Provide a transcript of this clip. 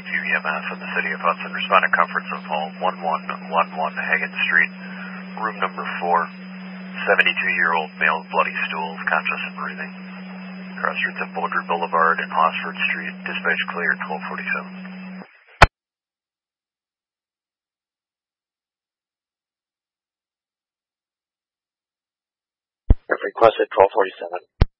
EMS in the city of Hudson. Respond to conference of hall 1111 Hagen Street, room number 4. 72-year-old male with bloody stools, conscious and breathing. Cross streets of Boulder Boulevard and Hosford Street. Dispatch clear, 1247. Requested 1247.